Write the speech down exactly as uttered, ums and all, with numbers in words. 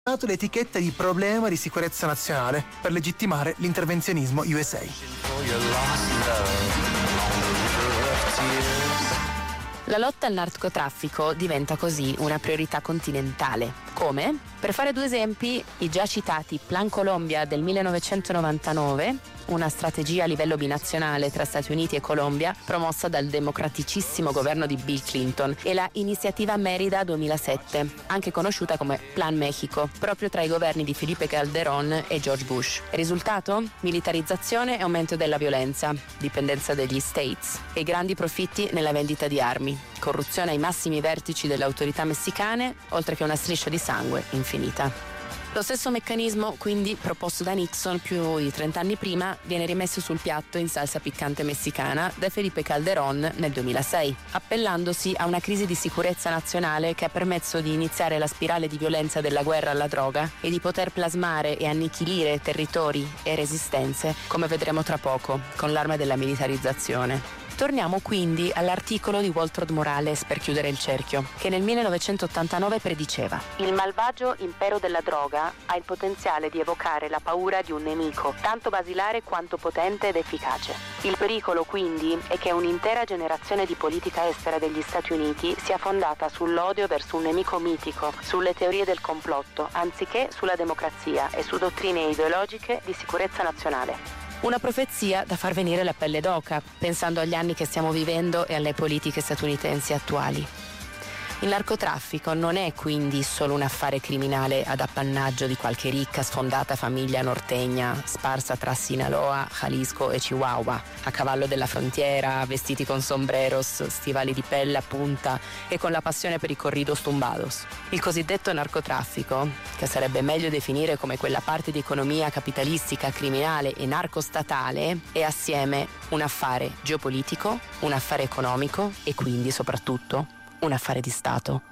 dato l'etichetta di problema di sicurezza nazionale per legittimare l'intervenzionismo U S A. La lotta al narcotraffico diventa così una priorità continentale. Come? Per fare due esempi, i già citati Plan Colombia del millenovecentonovantanove, una strategia a livello binazionale tra Stati Uniti e Colombia promossa dal democraticissimo governo di Bill Clinton, e la Iniziativa Merida duemilasette, anche conosciuta come Plan Mexico, proprio tra i governi di Felipe Calderón e George Bush. Risultato? Militarizzazione e aumento della violenza, dipendenza degli States e grandi profitti nella vendita di armi, corruzione ai massimi vertici delle autorità messicane, oltre che una striscia di sangue infinita. Lo stesso meccanismo, quindi, proposto da Nixon più di trent'anni prima, viene rimesso sul piatto in salsa piccante messicana da Felipe Calderón nel duemilasei, appellandosi a una crisi di sicurezza nazionale che ha permesso di iniziare la spirale di violenza della guerra alla droga e di poter plasmare e annichilire territori e resistenze, come vedremo tra poco, con l'arma della militarizzazione. Torniamo quindi all'articolo di Waltraud Morales per chiudere il cerchio, che nel millenovecentottantanove prediceva: il malvagio impero della droga ha il potenziale di evocare la paura di un nemico, tanto basilare quanto potente ed efficace. Il pericolo quindi è che un'intera generazione di politica estera degli Stati Uniti sia fondata sull'odio verso un nemico mitico, sulle teorie del complotto, anziché sulla democrazia e su dottrine ideologiche di sicurezza nazionale. Una profezia da far venire la pelle d'oca, pensando agli anni che stiamo vivendo e alle politiche statunitensi attuali. Il narcotraffico non è quindi solo un affare criminale ad appannaggio di qualche ricca sfondata famiglia nortegna sparsa tra Sinaloa, Jalisco e Chihuahua, a cavallo della frontiera, vestiti con sombreros, stivali di pelle a punta e con la passione per i corridos tumbados. Il cosiddetto narcotraffico, che sarebbe meglio definire come quella parte di economia capitalistica, criminale e narcostatale, è assieme un affare geopolitico, un affare economico e quindi soprattutto un affare di Stato.